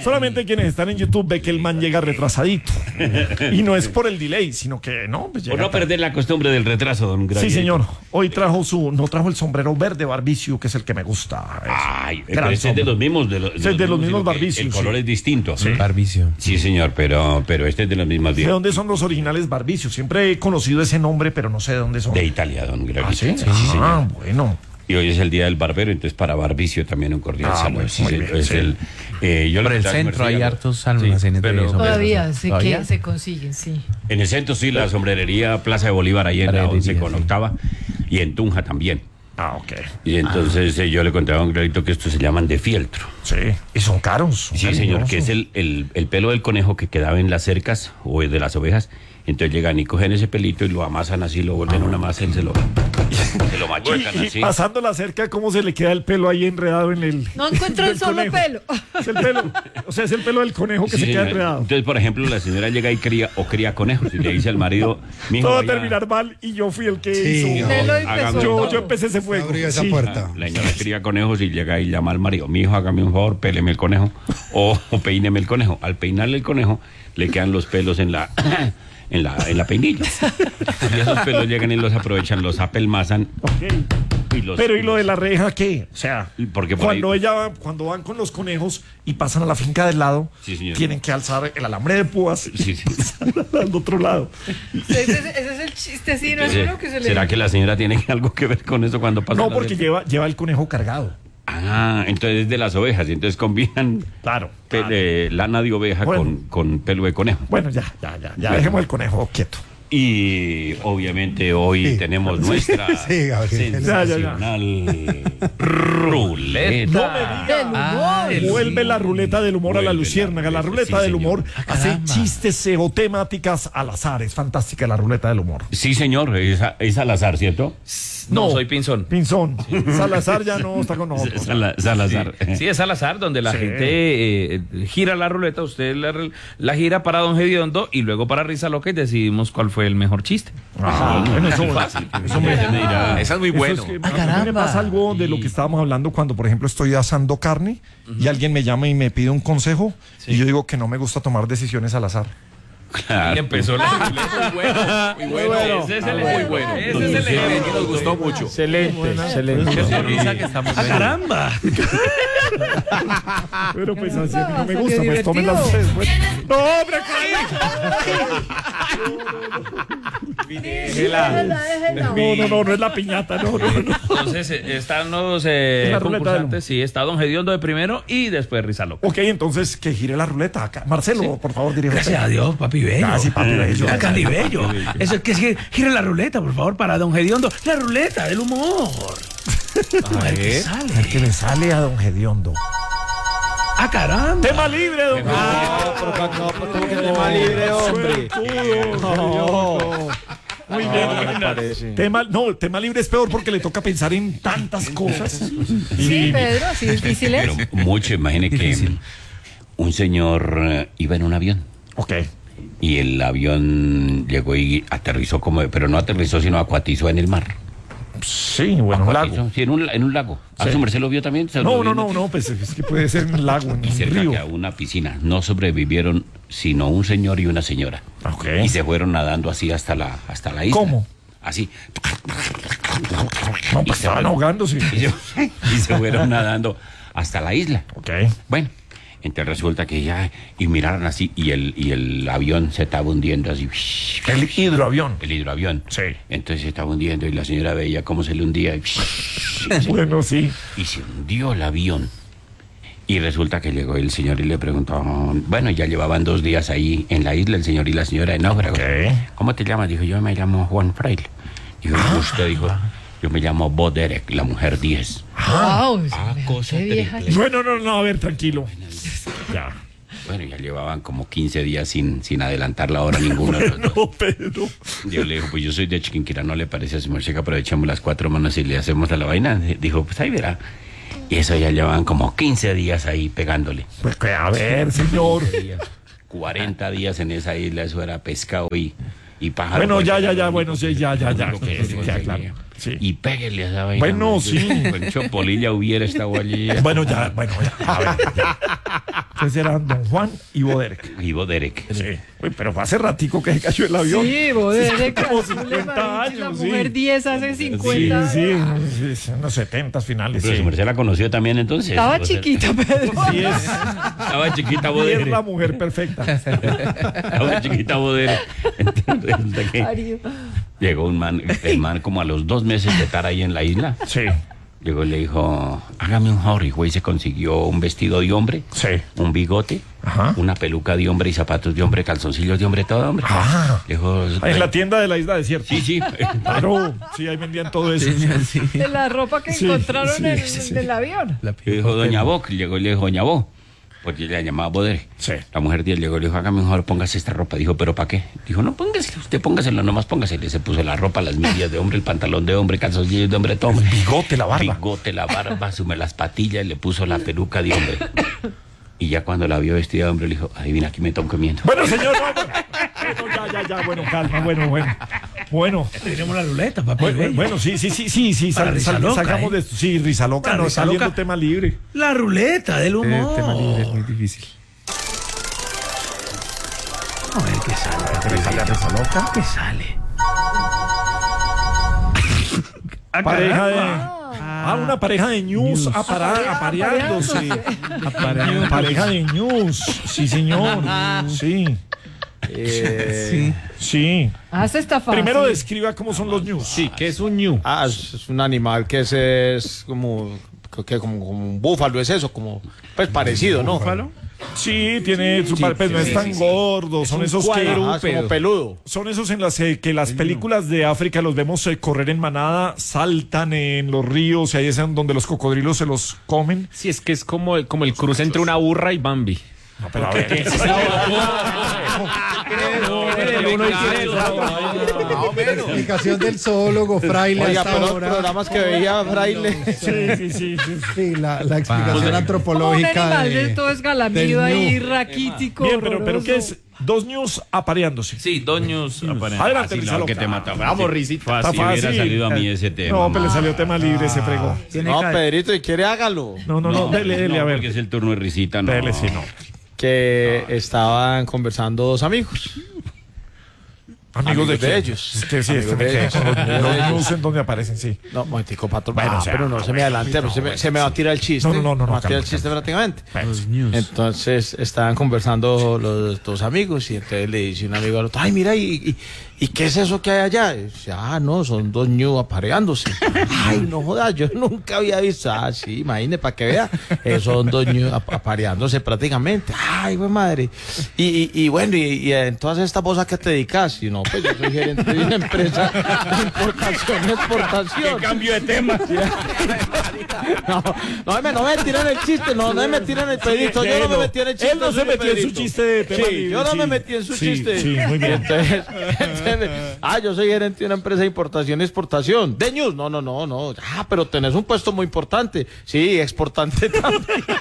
Solamente quienes están en YouTube ve que el man llega retrasadito. Y no es por el delay, sino que no, pues llega Por no perder la costumbre del retraso, don Gravier. Sí, señor. Hoy no trajo el sombrero verde Barbicio, que es el que me gusta. Ay, pero ese es de los mismos. Es de los mismos Barbicios. El color es distinto. Sí. Barbicio. Sí, señor, pero este es de los mismos. ¿De dónde son los originales Barbicios? Siempre he conocido ese nombre, pero no sé de dónde son. De Italia, don Gravier. ¿Ah, sí? Sí, señor. Bueno. Y hoy es el día del barbero, entonces para Barbicio también un cordial saludo. Bueno, Sí, muy señor. bien, Es sí. yo Por le el traje centro hay merced, hartos almacenes de pero- sombreros. Todavía sé ¿Todavía? que se consiguen, sí. En el centro sí, la sombrerería Plaza de Bolívar, ahí en la Sombrerería, 11 con sí. octava, y en Tunja también. Ok. Y entonces yo le contaba a un clarito que estos se llaman de fieltro. Sí. Y son caros. Sí, señor, que es el pelo del conejo que quedaba en las cercas o de las ovejas. Entonces llegan y cogen ese pelito y lo amasan así, lo vuelven una masa y se lo machacan Y así. pasando la cerca, ¿cómo se le queda el pelo ahí enredado en el... No encuentro el del solo conejo? pelo. Es el pelo. O sea, es el pelo del conejo que Sí, se queda señor. enredado. Entonces, por ejemplo, la señora llega y cría conejos y le dice al marido, mijo, Todo va a vaya, terminar mal y yo fui el que Sí, hizo. no. Usted lo hágame empezó un Yo todo. empecé ese fuego. Abrió esa Sí. puerta. La señora cría conejos y llega y llama al marido, mi hijo, hágame un favor, péleme el conejo o peíneme el conejo. Al peinarle el conejo, le quedan los pelos en la peinilla. Y esos pelos llegan y los aprovechan, los apelmazan Ok. y los... Pero ¿y lo de la reja qué? O sea, Porque por cuando van con los conejos y pasan a la finca del lado, Sí, señor. tienen que alzar el alambre de púas y Sí, sí. al otro lado. Ese es el chiste, sí, no es uno que se le... ¿Será que la señora tiene algo que ver con eso cuando pasa? No, la porque leche? lleva el conejo cargado. Ah, entonces es de las ovejas, y entonces combinan Claro. lana de oveja Bueno. con pelo de conejo. Bueno, ya dejemos el conejo quieto. Y obviamente hoy Sí. tenemos nuestra Sí, Gabriel. sensacional ruleta. No me diga. Del humor. Vuelve la ruleta del humor a la Vuelve la luciérnaga. La ruleta, ruleta sí, del señor. humor hace caramba. chistes o temáticas al azar. Es fantástica la ruleta del humor. Sí, señor, es al azar, ¿cierto? No, soy Pinzón. Pinzón. Salazar ya no está con nosotros. Salazar. Sí, es al azar, donde la Sí. gente gira la ruleta, usted la gira para Don Gediondo y luego para Risa Loca y decidimos cuál fue el mejor chiste. Bueno, eso me dirá. Esa es muy Eso bueno. es que a mí me caramba. pasa algo de lo que estábamos hablando cuando, por ejemplo, estoy asando carne y alguien me llama y me pide un consejo y yo digo que no me gusta tomar decisiones al azar. Y empezó la ruleta. Muy bueno. Ese es el muy bueno. Ese es el ejemplo. Nos gustó mucho. Excelente, excelente. Qué risa que estamos caramba! Pero pues así a mí no me Salió gusta, pues tómenlas divertido. ustedes. Pues. No, hombre, Déjela. no es la piñata, no. Entonces están los la ruleta del concursantes. Sí, está Don Gediondo de primero y después Risa Loca. Ok, entonces que gire la ruleta acá. Marcelo, por favor, dirige. Gracias a Dios, papi bello. Ah, sí, papi bello. Ah, Candy bello. Eso es que gire la ruleta, por favor, para Don Gediondo. La ruleta del humor. A ver qué sale. El que le sale a don Gediondo. Ah, caramba. Tema libre, don tema libre, hombre. Suertudo. Muy bien. Tema libre es peor porque le toca pensar en tantas cosas. Sí, Pedro, así difícil es. Pero mucho, imagine que un señor iba en un avión Ok. y el avión llegó y aterrizó pero no aterrizó, sino acuatizó en el mar. Sí, bueno, un lago. Acuatizó, sí, en un lago. ¿A su merced lo vio también? ¿Se lo vio? No, pues es que puede ser en un lago, en Y un cerca río. que a una piscina. No sobrevivieron sino un señor y una señora. Ok. Y se fueron nadando así hasta la isla. ¿Cómo? Así. No, Y pues se estaban van- ahogándose. y se fueron nadando hasta la isla. Ok. Bueno, entonces resulta que ya, y miraron así, y el avión se estaba hundiendo así. El hidroavión. El hidroavión. Sí. Entonces se estaba hundiendo y la señora veía cómo se le hundía. Bueno, sí. Y se hundió el avión. Y resulta que llegó el señor y le preguntó, bueno, ya llevaban 2 días ahí en la isla, el señor y la señora de náufragos. Ok. ¿Cómo te llamas? Dijo, yo me llamo Juan Fraile. Dijo, usted dijo, yo me llamo Bo Derek, la mujer 10. Wow, cosa qué vieja. triple. Bueno, no, a ver, tranquilo. Ya. Bueno, ya llevaban como 15 días sin adelantar la hora ninguno de los dos. No, Pedro. Yo le dijo, pues yo soy de Chiquinquirá, ¿no le parece a su merced que aprovechemos las 4 manos y le hacemos a la vaina? Dijo, pues ahí verá. Y eso ya llevaban como 15 días ahí pegándole. Pues que a ver, señor. 40 días en esa isla, eso era pescado y pájaro. Bueno, pues, ya, era lo bueno, único sí, ya. lo único que Que se queda claro. conseguía. Sí. y péguele a esa vaina. Bueno, hombre. sí. Con Chopolilla hubiera estado allí. Bueno, ya. A ver, ya. Entonces eran Don Juan y Boderek. Vivo Derek. Sí. Uy, pero fue hace ratico que se cayó el avión. Sí, Boderek, como Azules, 50 Marichis, la años, mujer sí. 10 hace 50. Sí, en los 70 finales. Pero Sí. su merced la conoció también entonces. Estaba O sea, chiquita, Pedro. Sí, Estaba chiquita es Bodere. la mujer perfecta. Estaba chiquita Bodere. Entonces, resulta que Mario. llegó el man como a los 2 meses de estar ahí en la isla. Sí, Llegó y le dijo, hágame un favor, y güey se consiguió un vestido de hombre, sí. un bigote, Ajá. una peluca de hombre y zapatos de hombre, calzoncillos de hombre, todo hombre. Ah. Le dijo, En la tienda de la isla desierta. sí, sí. Claro, sí, ahí vendían todo eso. De la ropa que Sí, encontraron sí, en el avión. Le dijo Doña Bo, que llegó y le dijo Doña Bo, porque ella la llamaba Bodere. Sí. La mujer de él llegó y le dijo, hágame un favor, póngase esta ropa. Dijo, ¿pero para qué? Dijo, no, póngasela, usted póngasela, nomás póngasela. Se puso la ropa, las medias de hombre, el pantalón de hombre, calzoncillos de hombre, todo. El bigote, la barba. Bigote, la barba, sume las patillas y le puso la peluca de hombre. Y ya cuando la vio vestida de hombre, le dijo, adivina, aquí me están comiendo. Bueno, señor, ya, bueno, calma, bueno. Tenemos la ruleta, papi. Bueno, sí, Para risa loca, salgamos de esto. Sí, risa loca, Para no, risa saliendo loca. tema libre. La ruleta del humor. Tema libre es muy difícil. A ver qué sale. Risa loca. ¿Qué sale? Pareja de... una pareja de ñus apareándose. Pareja de ñus. Sí, señor. Sí. Sí. Haz esta fácil. Primero describa cómo son los ñus. Sí, ¿qué es un ñu? Es un animal que es como un búfalo, es eso, como pues parecido, ¿no? ¿Búfalo? Sí, tiene su pues no es tan gordo, son esos que Ajá, es como peludo. son esos en las que las películas de África los vemos correr en manada, saltan en los ríos y ahí es en donde los cocodrilos se los comen. Sí, es que es como el cruce entre una burra y Bambi. No, pero a ver, Explicación del zoólogo Fraile Oiga, hasta pero los ahora. programas que veía Fraile. sí. Sí, la explicación Como un antropológica animal de todo esgalamido del ahí, ñu. raquítico. Bien, pero horroroso. ¿qué es? Dos ñus apareándose. Sí, doños. Adelante, Risa que loca. te mata. Vamos, risita. Fácil Está hubiera fácil. salido a mí ese tema. No, pero le salió tema libre, se fregó. No, Pedrito, y quiere hágalo. No, dele, a Porque ver. es el turno de risita, no. Dele, sí, no. Que estaban conversando dos amigos. Amigos de de quién? ellos. Es que sí, Amigos de ellos. los ñus en donde aparecen, sí. No, momentico, patrón. Bueno, o sea, pero no se me adelante, se me va a tirar el chiste. No, Me va a tirar calma, el chiste prácticamente. Los news. Entonces estaban conversando los dos amigos y entonces le dice un amigo al otro, ay, mira, ¿y qué es eso que hay allá? Y dice, no, son dos ñus apareándose. Ay, no jodas, yo nunca había visto. Sí, imagínese, para que vea, son dos ñus apareándose prácticamente. Ay, güey, madre. Y bueno, y en todas estas cosas que te dedicas, y no, pues yo soy gerente de una empresa de importación y exportación. Cambio de tema. No me tiren el chiste, no me tiren el pedito, yo no me metí en el chiste. Él no se metió en su Pedrito. chiste de tema Sí, libre, yo no sí. me metí en su Sí, chiste. sí, muy bien. Entonces, yo soy gerente de una empresa de importación y exportación. De News, no. Pero tenés un puesto muy importante. Sí, exportante también.